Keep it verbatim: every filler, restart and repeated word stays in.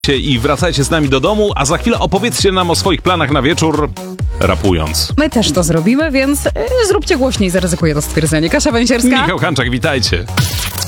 I wracajcie z nami do domu, a za chwilę opowiedzcie nam o swoich planach na wieczór, rapując. My też to zrobimy, więc y, zróbcie głośniej, zaryzykuję to stwierdzenie. Kasia Węsierska. Michał Hanczak, witajcie.